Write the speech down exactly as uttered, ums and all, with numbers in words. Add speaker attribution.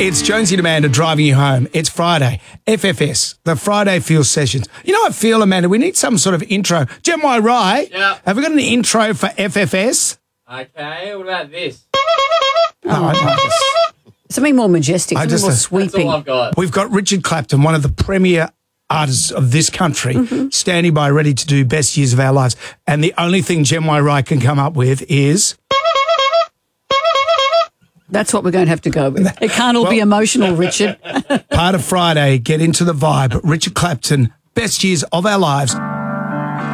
Speaker 1: It's Jonesy and Amanda driving you home. It's Friday. F F S, the Friday Feel Sessions. You know, I feel, Amanda, we need some sort of intro. Jem Y Rye,
Speaker 2: yeah.
Speaker 1: Have we got an intro for F F S?
Speaker 2: Okay, what about this?
Speaker 1: No, I like this.
Speaker 3: Something more majestic, something
Speaker 1: just-
Speaker 3: more
Speaker 1: that's
Speaker 3: sweeping.
Speaker 2: That's all I've got.
Speaker 1: We've got Richard Clapton, one of the premier artists of this country,
Speaker 3: Mm-hmm.
Speaker 1: standing by ready to do best years of our lives. And the only thing Jem Y Rye can come up with is...
Speaker 3: That's what we're going to have to go with. It can't all
Speaker 1: Well-
Speaker 3: be emotional, Richard.
Speaker 1: part of Friday, get into the vibe. Richard Clapton, best years of our lives.